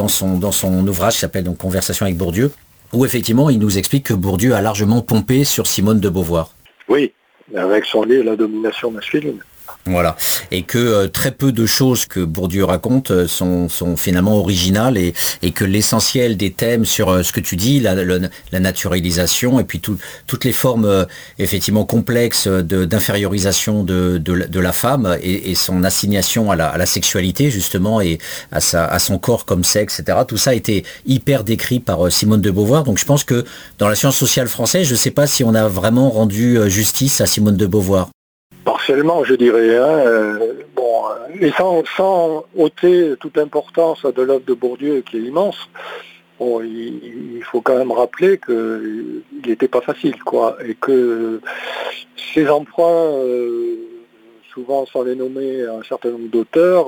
dans son ouvrage qui s'appelle donc Conversation avec Bourdieu, où effectivement il nous explique que Bourdieu a largement pompé sur Simone de Beauvoir. Oui, avec son livre La domination masculine. Voilà, et que très peu de choses que Bourdieu raconte sont finalement originales et que l'essentiel des thèmes sur ce que tu dis, la naturalisation et puis toutes les formes effectivement complexes d'infériorisation de la femme et son assignation à la sexualité justement et à son corps comme sexe, etc. Tout ça a été hyper décrit par Simone de Beauvoir. Donc je pense que dans la science sociale française, je ne sais pas si on a vraiment rendu justice à Simone de Beauvoir. Partiellement, je dirais. Et sans ôter toute importance de l'œuvre de Bourdieu, qui est immense, il faut quand même rappeler qu'il n'était pas facile, quoi, et que ces emprunts, souvent sans les nommer un certain nombre d'auteurs,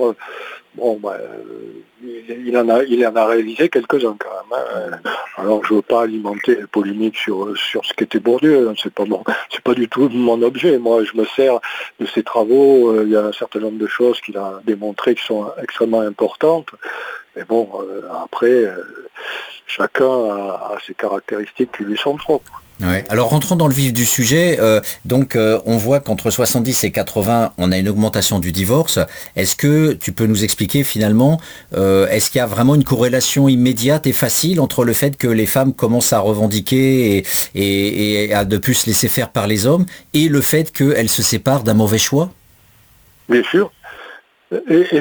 il en a réalisé quelques-uns quand même. Alors je ne veux pas alimenter les polémiques sur ce qu'était Bourdieu, c'est pas du tout mon objet. Moi je me sers de ses travaux, il y a un certain nombre de choses qu'il a démontrées qui sont extrêmement importantes. Mais bon, après, chacun a ses caractéristiques qui lui sont propres. Ouais. Alors rentrons dans le vif du sujet, on voit qu'entre 70 et 80, on a une augmentation du divorce. Est-ce que tu peux nous expliquer finalement, est-ce qu'il y a vraiment une corrélation immédiate et facile entre le fait que les femmes commencent à revendiquer et à de plus se laisser faire par les hommes et le fait qu'elles se séparent d'un mauvais choix ? Bien sûr. Et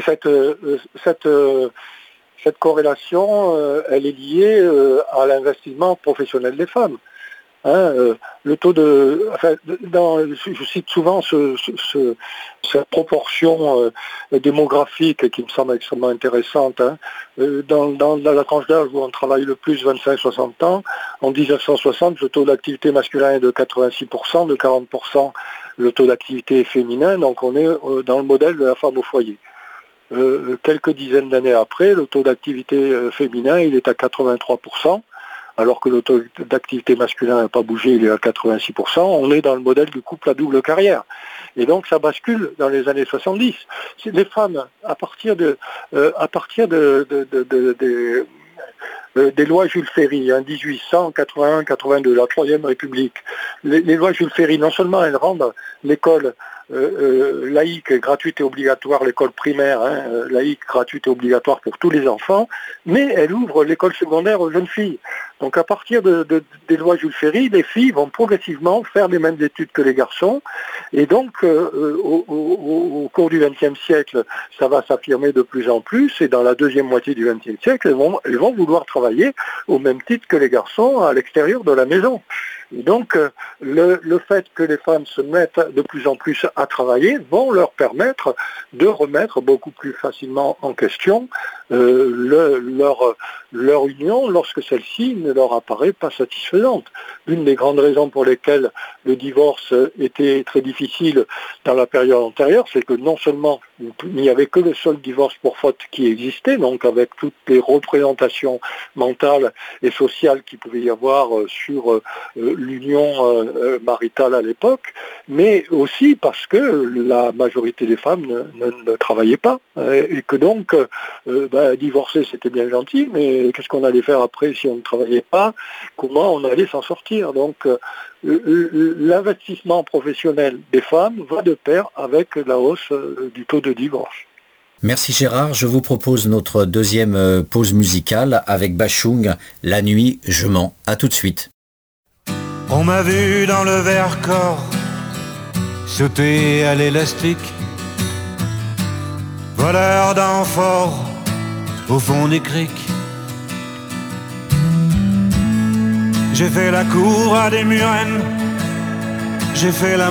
cette corrélation, elle est liée à l'investissement professionnel des femmes. Le taux je cite souvent cette proportion démographique qui me semble extrêmement intéressante. Dans la tranche d'âge où on travaille le plus, 25-60 ans, en 1960, le taux d'activité masculin est de 86%, de 40% le taux d'activité féminin, donc on est dans le modèle de la femme au foyer. Quelques dizaines d'années après, le taux d'activité féminin, il est à 83%. Alors que le taux d'activité masculin n'a pas bougé, il est à 86%, on est dans le modèle du couple à double carrière. Et donc ça bascule dans les années 70. Les femmes, à partir des lois Jules Ferry, 1881-82, la Troisième République, les lois Jules Ferry, non seulement elles rendent l'école laïque, gratuite et obligatoire, l'école primaire, laïque, gratuite et obligatoire pour tous les enfants, mais elle ouvre l'école secondaire aux jeunes filles. Donc à partir des lois Jules Ferry, les filles vont progressivement faire les mêmes études que les garçons, et donc au cours du XXe siècle, ça va s'affirmer de plus en plus, et dans la deuxième moitié du XXe siècle, elles vont vouloir travailler au même titre que les garçons à l'extérieur de la maison. Et donc, le fait que les femmes se mettent de plus en plus à travailler vont leur permettre de remettre beaucoup plus facilement en question leur union lorsque celle-ci ne leur apparaît pas satisfaisante. Une des grandes raisons pour lesquelles le divorce était très difficile dans la période antérieure, c'est que non seulement il n'y avait que le seul divorce pour faute qui existait, donc avec toutes les représentations mentales et sociales qu'il pouvait y avoir sur l'union maritale à l'époque, mais aussi parce que la majorité des femmes ne travaillaient pas, et que donc divorcer c'était bien gentil, mais qu'est-ce qu'on allait faire après si on ne travaillait pas, comment on allait s'en sortir. Donc l'investissement professionnel des femmes va de pair avec la hausse du taux de divorce. Merci Gérard, je vous propose notre deuxième pause musicale avec Bachung, La nuit, je mens. À tout de suite. On m'a vu dans le Vercors sauter à l'élastique, voleur d'amphores au fond des criques. J'ai fait la cour à des murennes, j'ai fait la